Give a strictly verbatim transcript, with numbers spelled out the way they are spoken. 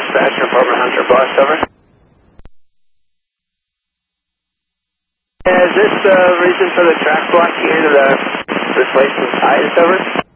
dispatcher, Barbara Hunter Bus, over. Is this the reason for the track block here to the replacement ties, over?